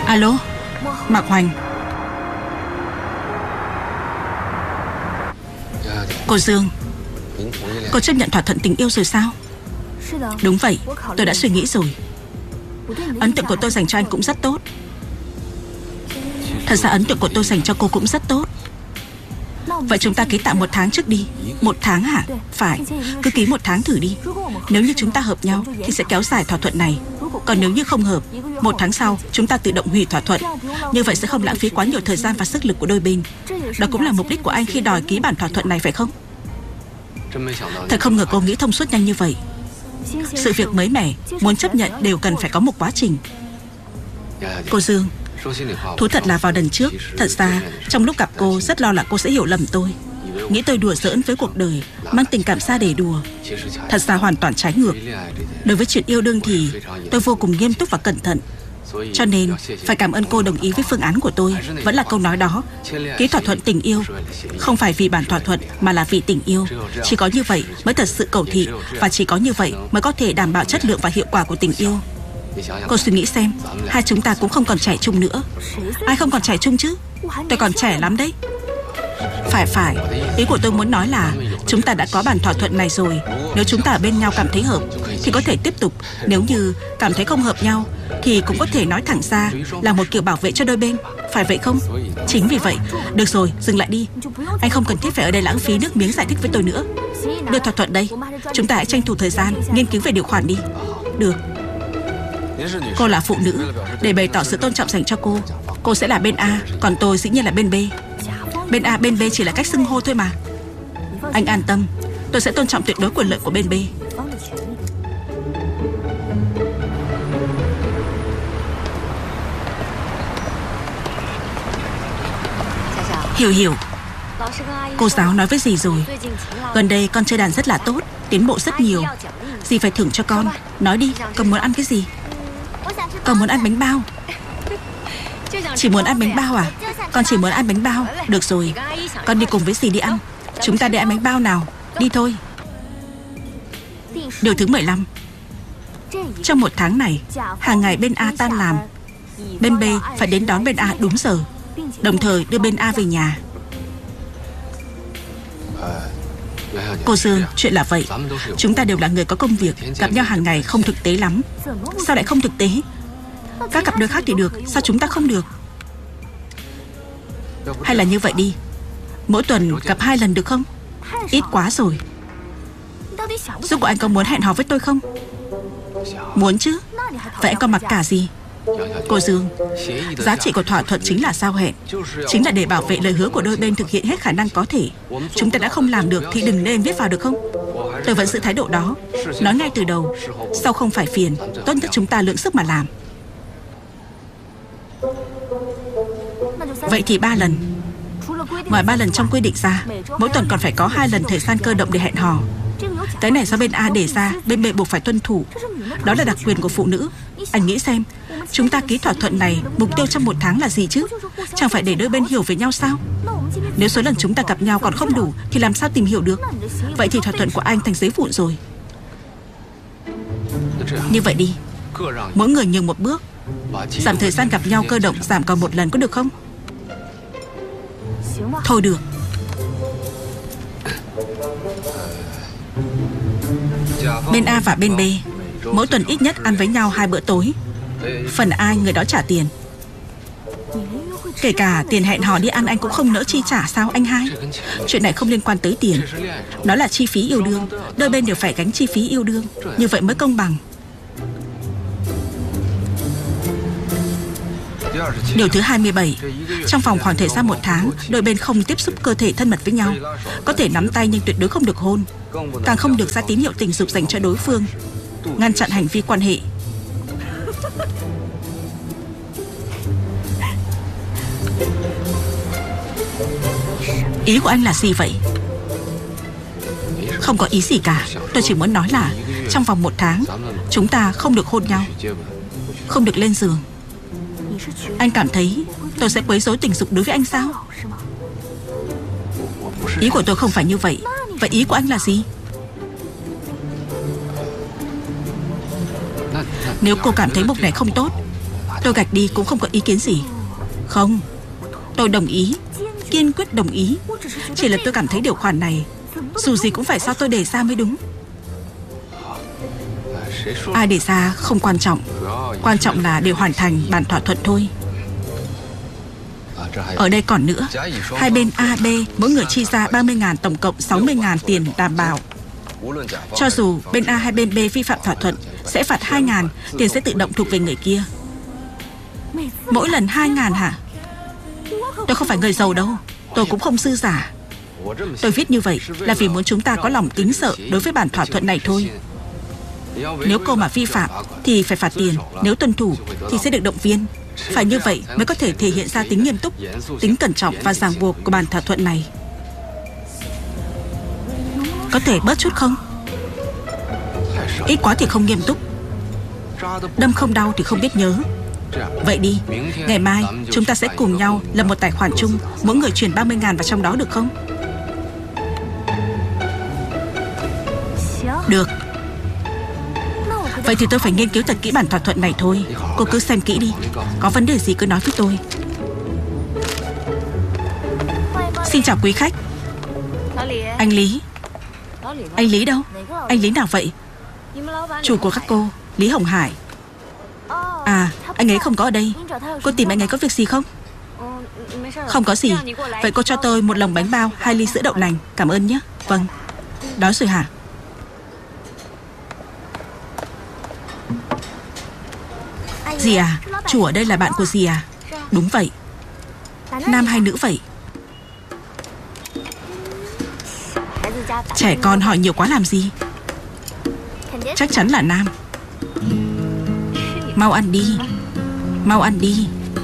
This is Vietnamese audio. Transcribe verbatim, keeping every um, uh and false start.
Alo, Mạc Hoành. Cô Dương, cô chấp nhận thỏa thuận tình yêu rồi sao? Đúng vậy, tôi đã suy nghĩ rồi. Ấn tượng của tôi dành cho anh cũng rất tốt. Thật ra ấn tượng của tôi dành cho cô cũng rất tốt. Vậy chúng ta ký tạm một tháng trước đi. Một tháng hả? Phải, cứ ký một tháng thử đi. Nếu như chúng ta hợp nhau thì sẽ kéo dài thỏa thuận này. Còn nếu như không hợp, một tháng sau chúng ta tự động hủy thỏa thuận. Như vậy sẽ không lãng phí quá nhiều thời gian và sức lực của đôi bên. Đó cũng là mục đích của anh khi đòi ký bản thỏa thuận này phải không? Thật không ngờ cô nghĩ thông suốt nhanh như vậy. Sự việc mới mẻ, muốn chấp nhận đều cần phải có một quá trình. Cô Dương, thú thật là vào lần trước, thật ra trong lúc gặp cô rất lo là cô sẽ hiểu lầm tôi, nghĩ tôi đùa giỡn với cuộc đời, mang tình cảm ra để đùa. Thật ra hoàn toàn trái ngược. Đối với chuyện yêu đương thì tôi vô cùng nghiêm túc và cẩn thận. Cho nên phải cảm ơn cô đồng ý với phương án của tôi. Vẫn là câu nói đó, ký thỏa thuận tình yêu không phải vì bản thỏa thuận mà là vì tình yêu. Chỉ có như vậy mới thật sự cầu thị, và chỉ có như vậy mới có thể đảm bảo chất lượng và hiệu quả của tình yêu. Cô suy nghĩ xem, hai chúng ta cũng không còn trẻ trung nữa. Ai không còn trẻ trung chứ? Tôi còn trẻ lắm đấy. Phải phải, ý của tôi muốn nói là chúng ta đã có bản thỏa thuận này rồi. Nếu chúng ta ở bên nhau cảm thấy hợp thì có thể tiếp tục. Nếu như cảm thấy không hợp nhau thì cũng có thể nói thẳng ra, là một kiểu bảo vệ cho đôi bên. Phải vậy không? Chính vì vậy. Được rồi, dừng lại đi. Anh không cần thiết phải ở đây lãng phí nước miếng giải thích với tôi nữa. Đưa thỏa thuận đây. Chúng ta hãy tranh thủ thời gian nghiên cứu về điều khoản đi. Được. Cô là phụ nữ, để bày tỏ sự tôn trọng dành cho cô, cô sẽ là bên A, còn tôi dĩ nhiên là bên B. Bên A, bên B chỉ là cách xưng hô thôi mà. Anh an tâm, tôi sẽ tôn trọng tuyệt đối quyền lợi của bên B. Hiểu hiểu. Cô giáo nói với dì rồi, gần đây con chơi đàn rất là tốt, tiến bộ rất nhiều. Dì phải thưởng cho con. Nói đi, con muốn ăn cái gì? Con muốn ăn bánh bao. Chỉ muốn ăn bánh bao à? Con chỉ muốn ăn bánh bao. Được rồi, con đi cùng với dì đi ăn. Chúng ta đi ăn bánh bao nào. Đi thôi. Điều thứ mười lăm. Trong một tháng này, hàng ngày bên A tan làm, bên B phải đến đón bên A đúng giờ, đồng thời đưa bên A về nhà. Cô Dương, chuyện là vậy. Chúng ta đều là người có công việc, gặp nhau hàng ngày không thực tế lắm. Sao lại không thực tế? Các cặp đôi khác thì được, sao chúng ta không được? Hay là như vậy đi, mỗi tuần gặp hai lần được không? Ít quá rồi. Giúp của anh có muốn hẹn hò với tôi không? Muốn chứ. Vậy anh còn mặc cả gì? Cô Dương, giá trị của thỏa thuận chính là giao hẹn, chính là để bảo vệ lời hứa của đôi bên thực hiện hết khả năng có thể. Chúng ta đã không làm được thì đừng nên viết vào được không? Tôi vẫn giữ thái độ đó, nói ngay từ đầu, sau không phải phiền, tốt nhất chúng ta lượng sức mà làm. Vậy thì ba lần. Ngoài ba lần trong quy định ra, mỗi tuần còn phải có hai lần thời gian cơ động để hẹn hò. Cái này do bên A đề ra, bên B buộc phải tuân thủ. Đó là đặc quyền của phụ nữ. Anh nghĩ xem, chúng ta ký thỏa thuận này, mục tiêu trong một tháng là gì chứ? Chẳng phải để đôi bên hiểu về nhau sao? Nếu số lần chúng ta gặp nhau còn không đủ thì làm sao tìm hiểu được? Vậy thì thỏa thuận của anh thành giấy vụn rồi. Như vậy đi, mỗi người nhường một bước, giảm thời gian gặp nhau cơ động giảm còn một lần có được không? Thôi được. Bên A và bên B mỗi tuần ít nhất ăn với nhau hai bữa tối. Phần ai người đó trả tiền. Kể cả tiền hẹn hò đi ăn anh cũng không nỡ chi trả sao anh hai? Chuyện này không liên quan tới tiền. Đó là chi phí yêu đương. Đôi bên đều phải gánh chi phí yêu đương. Như vậy mới công bằng. Điều thứ hai mươi bảy. Trong vòng khoảng thời gian một tháng, đôi bên không tiếp xúc cơ thể thân mật với nhau. Có thể nắm tay nhưng tuyệt đối không được hôn, càng không được ra tín hiệu tình dục dành cho đối phương. Ngăn chặn hành vi quan hệ. Ý của anh là gì vậy? Không có ý gì cả. Tôi chỉ muốn nói là trong vòng một tháng chúng ta không được hôn nhau, không được lên giường. Anh cảm thấy tôi sẽ quấy rối tình dục đối với anh sao? Ý của tôi không phải như vậy. Vậy ý của anh là gì? Nếu cô cảm thấy mục này không tốt, Tôi gạch đi cũng không có ý kiến gì. Không, tôi đồng ý, kiên quyết đồng ý. Chỉ là tôi cảm thấy điều khoản này dù gì cũng phải do tôi đề ra mới đúng. Ai đề ra không quan trọng, quan trọng là để hoàn thành bản thỏa thuận thôi. Ở đây còn nữa, hai bên A, B mỗi người chi ra ba mươi ngàn, tổng cộng sáu mươi ngàn tiền đảm bảo. Cho dù bên A hay bên B vi phạm thỏa thuận, sẽ phạt hai ngàn, tiền sẽ tự động thuộc về người kia. Mỗi lần hai ngàn hả? Tôi không phải người giàu đâu, tôi cũng không sư giả. Tôi viết như vậy là vì muốn chúng ta có lòng kính sợ đối với bản thỏa thuận này thôi. Nếu cô mà vi phạm thì phải phạt tiền, nếu tuân thủ thì sẽ được động viên. Phải như vậy mới có thể thể hiện ra tính nghiêm túc, tính cẩn trọng và ràng buộc của bản thỏa thuận này. Có thể bớt chút không? Ít quá thì không nghiêm túc. Đâm không đau thì không biết nhớ. Vậy đi, ngày mai chúng ta sẽ cùng nhau lập một tài khoản chung, mỗi người chuyển ba mươi ngàn vào trong đó được không? Được. Vậy thì tôi phải nghiên cứu thật kỹ bản thỏa thuận này thôi. Cô cứ xem kỹ đi, có vấn đề gì cứ nói với tôi. Xin chào quý khách. Anh Lý. Anh Lý đâu? Anh Lý nào vậy? Chủ của các cô, Lý Hồng Hải. À, anh ấy không có ở đây. Cô tìm anh ấy có việc gì không? Không có gì. Vậy cô cho tôi một lồng bánh bao, hai ly sữa đậu nành. Cảm ơn nhé. Vâng. Đói rồi hả? Dì à, chủ ở đây là bạn của dì à? Đúng vậy. Nam hay nữ vậy? Trẻ con hỏi nhiều quá làm gì? Chắc chắn là nam. Mau ăn đi. Mau ăn đi.